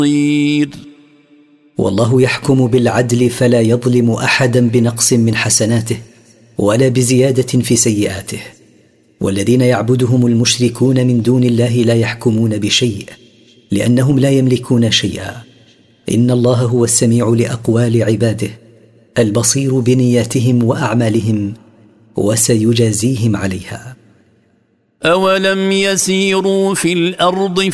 والله يحكم بالعدل فلا يظلم أحدا بنقص من حسناته ولا بزيادة في سيئاته. والذين يعبدهم المشركون من دون الله لا يحكمون بشيء لأنهم لا يملكون شيئا. إن الله هو السميع لأقوال عباده البصير بنياتهم وأعمالهم وسيجازيهم عليها. أولم يسيروا في الأرض